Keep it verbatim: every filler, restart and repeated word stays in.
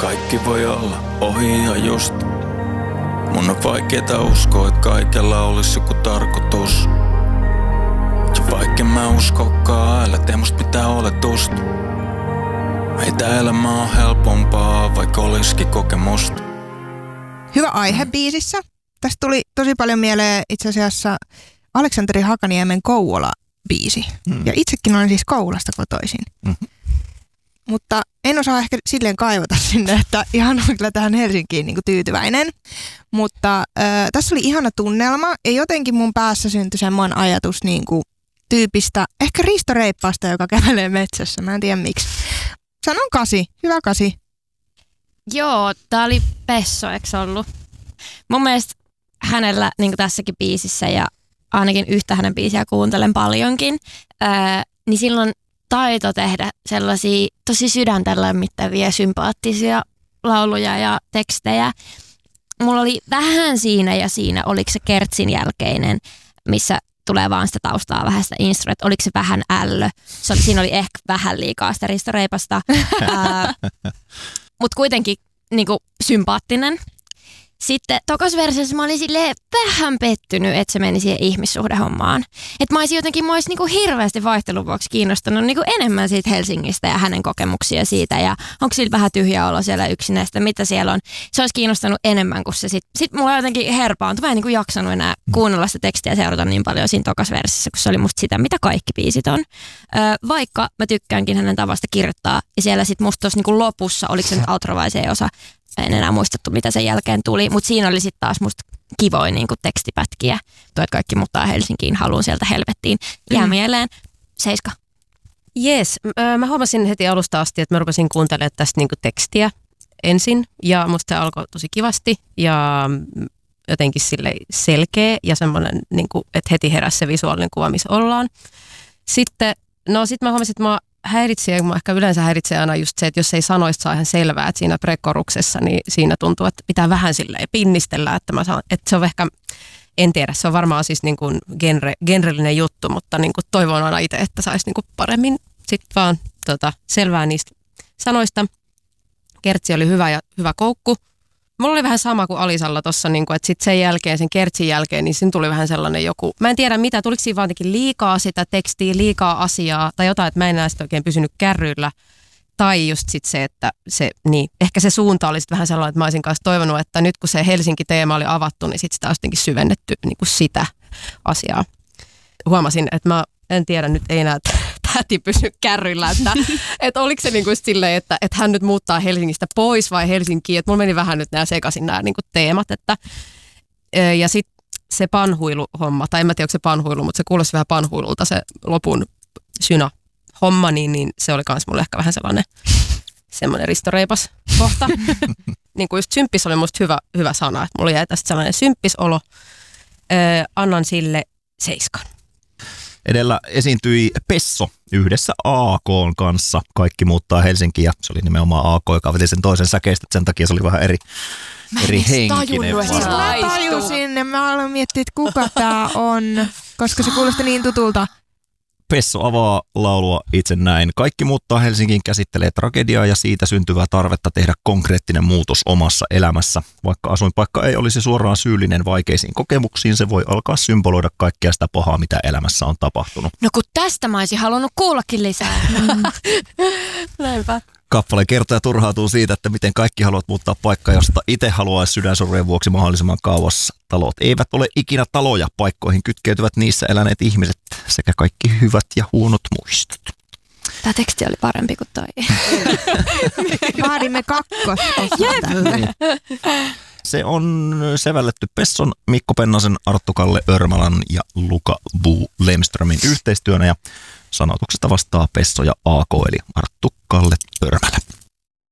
Kaikki voi olla ohi ja just. Mun on vaikeeta uskoa, että kaikella olisi joku tarkoitus. Ja vaikka mä uskokaan, älä tee musta mitään oletusta. Ei tää elämä on helpompaa, vaikka olisikin kokemusta. Hyvä aihe biisissä. Tästä tuli tosi paljon mieleen itse asiassa Aleksanteri Hakaniemen Kouvola-biisi. Mm. Ja itsekin olen siis Kouvolasta kotoisin. Mm-hmm. Mutta en osaa ehkä silleen kaivata sinne, että ihan on kyllä tähän Helsinkiin niin kuin tyytyväinen. Mutta äh, tässä oli ihana tunnelma ja jotenkin mun päässä syntyi semmoinen ajatus niin kuin tyypistä, ehkä Risto Reippaasta, joka kävelee metsässä. Mä en tiedä miksi. Sanon kasi. Hyvä kasi. Joo, tää oli Pesso, eikö ollut? Mun mielestä hänellä niin kuin tässäkin biisissä ja ainakin yhtä hänen biisiä kuuntelen paljonkin, ää, niin silloin taito tehdä sellaisia tosi sydäntä lämmittäviä, sympaattisia lauluja ja tekstejä. Mulla oli vähän siinä ja siinä, oliko se Kertsin jälkeinen, missä tulee vaan sitä taustaa vähän sitä instru, että oliko se vähän ällö. Se oli, siinä oli ehkä vähän liikaa sitä Risto Reipasta, mutta kuitenkin niinku sympaattinen. Sitten tokas versiossa mä olin silleen vähän pettynyt, että se meni siihen ihmissuhdehommaan. Että mä olisin jotenkin, mä olisin niinku hirveästi vaihtelun vuoksi kiinnostunut niinku enemmän siitä Helsingistä ja hänen kokemuksia siitä. Ja onko sillä vähän tyhjä olo siellä yksinäistä, mitä siellä on. Se olisi kiinnostanut enemmän kuin se sitten. Sitten mulla jotenkin herpaantui. Mä en niinku jaksanut enää kuunnella sitä tekstiä ja seurata niin paljon siinä tokas versiossa, kun se oli musta sitä, mitä kaikki biisit on. Öö, vaikka mä tykkäänkin hänen tavasta kirjoittaa. Ja siellä sitten musta tuossa niinku lopussa, oliko se nyt outro vai se osa, en enää muistettu, mitä sen jälkeen tuli, mutta siinä oli sitten taas musta kivoja niin kuin tekstipätkiä. Tuo, että kaikki muuttaa Helsinkiin, haluun sieltä helvettiin. Jää mm. mieleen. Seiska. Jes, mä huomasin heti alusta asti, että mä rupesin kuuntelemaan tästä niin kuin tekstiä ensin. Ja musta se alkoi tosi kivasti ja jotenkin sille selkeä ja semmoinen, niin kuin, että heti heräsi se visuaalinen kuva, missä ollaan. Sitten, no sit mä huomasin, että mä häiritsee, kun mä ehkä yleensä häiritsee aina just se, että jos ei sanoista saa ihan selvää, että siinä prekoruksessa, niin siinä tuntuu, että pitää vähän silleen pinnistellä, että mä saan, että se on ehkä, en tiedä, se on varmaan siis niin kuin genre, genrellinen juttu, mutta niin kuin toivon aina itse, että saisi niin kuin paremmin sitten vaan tota, selvää niistä sanoista. Kertsi oli hyvä ja hyvä koukku. Mulla oli vähän sama kuin Alisalla tuossa, niin että sitten sen jälkeen, sen Kertsin jälkeen, niin siinä tuli vähän sellainen joku, mä en tiedä mitä, tuliko siinä vaan liikaa sitä tekstiä, liikaa asiaa tai jotain, että mä en enää sitten oikein pysynyt kärryillä. Tai just sitten se, että se, niin, ehkä se suunta oli sitten vähän sellainen, että mä olisin kanssa toivonut, että nyt kun se Helsinki-teema oli avattu, niin sitten sitä olisi jotenkin syvennetty niin kuin sitä asiaa. Huomasin, että mä en tiedä, nyt ei enää täti pysy kärryillä, että, että oliko se niin kuin silleen, että, että hän nyt muuttaa Helsingistä pois vai Helsinkiin, että mulla meni vähän nyt nämä sekaisin nämä niin kuin teemat, että ja sitten se panhuiluhomma, tai en mä tiedä, onko se panhuilu, mutta se kuulosti vähän panhuilulta se lopun syna homma, niin, niin se oli kans mulle ehkä vähän sellainen semmoinen ristoreipas kohta. Niin kuin just symppis oli musta hyvä, hyvä sana, että mulla jäi tästä sellainen symppisolo. Öö, annan sille seiskan. Edellä esiintyi Pesso yhdessä A K:n kanssa. Kaikki muuttaa Helsinkiin ja se oli nimenomaan A K, joka veti sen toisen säkeistä. Sen takia se oli vähän eri, eri henkinen. Siis mä tajusin ja mä aloin miettiä, että kuka tää on, koska se kuulosti niin tutulta. Pesso avaa laulua itse näin. Kaikki muuttaa Helsinkiin käsittelee tragediaa ja siitä syntyvää tarvetta tehdä konkreettinen muutos omassa elämässä. Vaikka asuinpaikka ei olisi suoraan syyllinen vaikeisiin kokemuksiin, se voi alkaa symboloida kaikkea sitä pahaa, mitä elämässä on tapahtunut. No kun tästä mä olisin halunnut kuullakin lisää. Näinpä. Kappale kertoo ja turhautuu siitä, että miten kaikki haluat muuttaa paikkaa, josta itse haluaisi sydänsurreen vuoksi mahdollisimman kauas. Talot eivät ole ikinä taloja, paikkoihin kytkeytyvät niissä eläneet ihmiset sekä kaikki hyvät ja huonot muistot. Tämä teksti oli parempi kuin toi. Vaadimme kakkososa tälle. Se on sävelletty Pesson, Mikko Pennasen, Arttu-Kalle Örmälän ja Luka Bo Lemströmin yhteistyönä ja sanotuksesta vastaa Pesso ja A K eli Arttu-Kalle Örmälä.